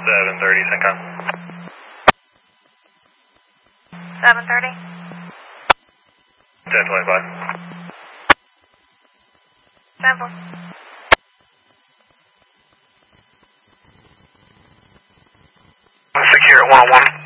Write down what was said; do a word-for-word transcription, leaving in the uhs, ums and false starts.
seven thirty, Syncon. seven thirty? ten twenty-five. Sample. Secure at one oh one.